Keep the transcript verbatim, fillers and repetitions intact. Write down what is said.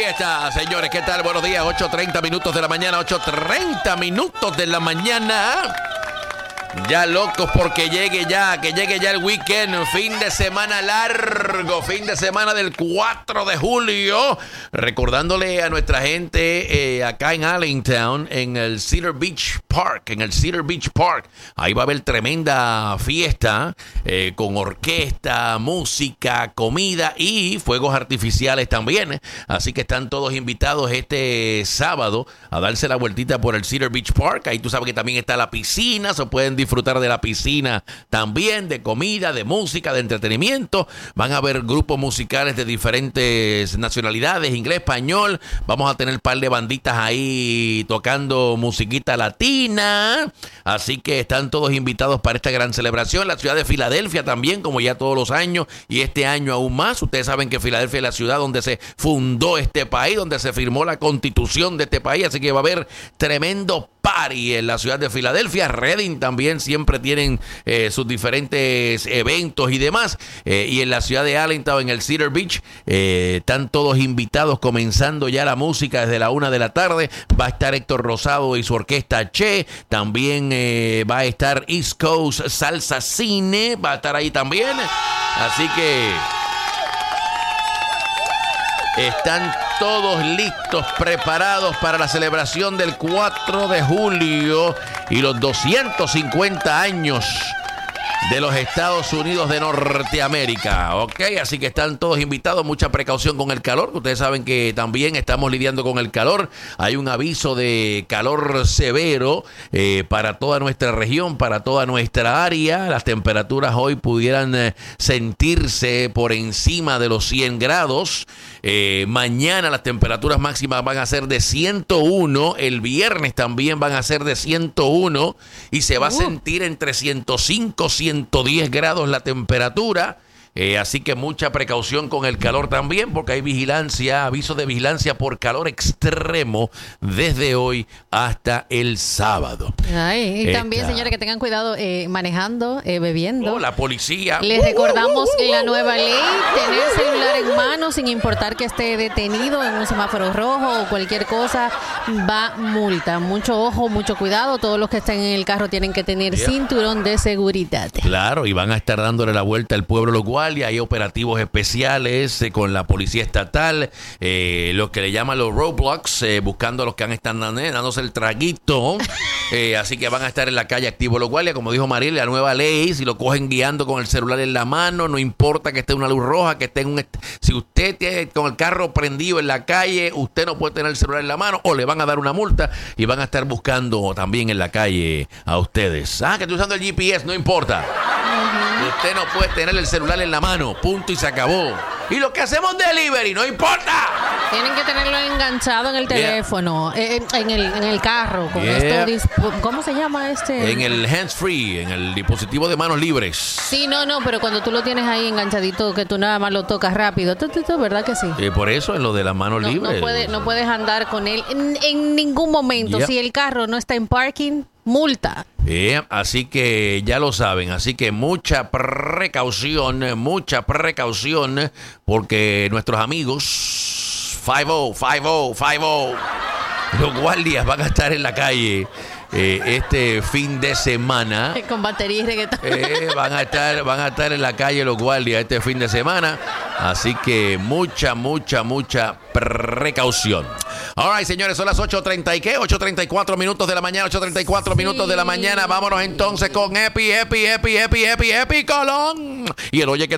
está, señores, ¿qué tal? Buenos días, ocho treinta minutos de la mañana, ocho treinta minutos de la mañana. Ya locos porque llegue ya, que llegue ya el weekend, fin de semana largo, fin de semana del cuatro de julio. Recordándole a nuestra gente eh, acá en Allentown, en el Cedar Beach Park, en el Cedar Beach Park. Ahí va a haber tremenda fiesta eh, con orquesta, música, comida y fuegos artificiales también. Así que están todos invitados este sábado a darse la vueltita por el Cedar Beach Park. Ahí tú sabes que también está la piscina, se pueden disfrutar de la piscina también, de comida, de música, de entretenimiento. Van a haber grupos musicales de diferentes nacionalidades, inglés, español. Vamos a tener un par de banditas ahí tocando musiquita latina. Así que están todos invitados para esta gran celebración. La ciudad de Filadelfia también, como ya todos los años, y este año aún más. Ustedes saben que Filadelfia es la ciudad donde se fundó este país, donde se firmó la constitución de este país. Así que va a haber tremendo party en la ciudad de Filadelfia. Reading también siempre tienen eh, sus diferentes eventos y demás. Eh, y en la ciudad de Allentown, en el Cedar Beach, eh, están todos invitados, comenzando ya la música desde la una de la tarde. Va a estar Héctor Rosado y su orquesta Che. También eh, va a estar East Coast Salsa Cine. Va a estar ahí también. Así que están todos listos, preparados para la celebración del cuatro de julio y los doscientos cincuenta años de los Estados Unidos de Norteamérica, ¿ok? Así que están todos invitados, mucha precaución con el calor, que ustedes saben que también estamos lidiando con el calor. Hay un aviso de calor severo eh, para toda nuestra región, para toda nuestra área. Las temperaturas hoy pudieran eh, sentirse por encima de los cien grados. Eh, mañana las temperaturas máximas van a ser de ciento uno, el viernes también van a ser de ciento uno y se va uh. a sentir entre ciento cinco, ciento diez grados la temperatura. Eh, así que mucha precaución con el calor también, porque hay vigilancia, aviso de vigilancia por calor extremo desde hoy hasta el sábado. Ay, y Esta... también, señores, que tengan cuidado eh, manejando, eh, bebiendo. Oh, la policía. Les recordamos uh, uh, uh, la nueva ley, tener celular en mano sin importar que esté detenido en un semáforo rojo o cualquier cosa, va multa. Mucho ojo, mucho cuidado. Todos los que estén en el carro tienen que tener yeah. cinturón de seguridad. Claro, y van a estar dándole la vuelta al pueblo local. Hay operativos especiales eh, con la policía estatal, eh, lo que le llaman los roadblocks, eh, buscando a los que han estado dándose el traguito. Eh, así que van a estar en la calle activos los guardias, como dijo Mariel, la nueva ley, si lo cogen guiando con el celular en la mano, no importa que esté en una luz roja, que esté en un... Est- si usted tiene con el carro prendido en la calle, usted no puede tener el celular en la mano o le van a dar una multa y van a estar buscando también en la calle a ustedes. Ah, que estoy usando el G P S, no importa. Usted no puede tener el celular en la mano, punto y se acabó. Y lo que hacemos delivery, no importa. Tienen que tenerlo enganchado en el teléfono, yeah. eh, en, el, en el carro, con yeah. esto, dispo- ¿cómo se llama este? En el hands free, en el dispositivo de manos libres. Sí, no, no, pero cuando tú lo tienes ahí enganchadito, que tú nada más lo tocas rápido, tú, tú, tú, ¿verdad que sí? Eh, por eso, en lo de las manos no, libres. No, puede, no puedes andar con él en, en ningún momento. Yeah. Si el carro no está en parking, multa. Eh, así que ya lo saben, así que mucha precaución, mucha precaución, porque nuestros amigos cincuenta, cincuenta, cincuenta, los guardias van a estar en la calle eh, este fin de semana. Con batería y reggaetón. Eh, van a estar, van a estar en la calle los guardias este fin de semana, así que mucha, mucha, mucha precaución. All right, señores, son las ocho treinta y qué, ocho treinta y cuatro minutos de la mañana, ocho treinta y cuatro sí. minutos de la mañana. Vámonos entonces con Epi, Epi, Epi, Epi, Epi, Epi, Colón. Y el oye que